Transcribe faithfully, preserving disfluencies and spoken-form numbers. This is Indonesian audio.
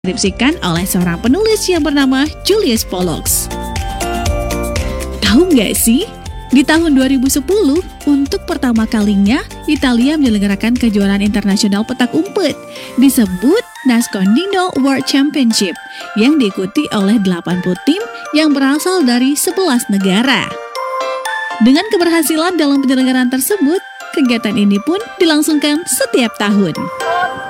Deskripsikan oleh seorang penulis yang bernama Julius Pollux. Tahu nggak sih? Di tahun dua ribu sepuluh, untuk pertama kalinya, Italia menyelenggarakan kejuaraan internasional petak umpet, disebut Nascondino World Championship, yang diikuti oleh delapan puluh tim yang berasal dari sebelas negara. Dengan keberhasilan dalam penyelenggaraan tersebut, kegiatan ini pun dilangsungkan setiap tahun.